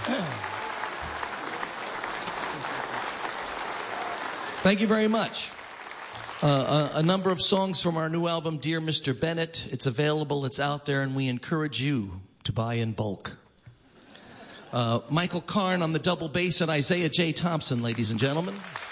Thank you very much. A number of songs from our new album, Dear Mr. Bennett. It's available, it's out there, and we encourage you to buy in bulk. Michael Karn on the double bass and Isaiah J. Thompson, ladies and gentlemen.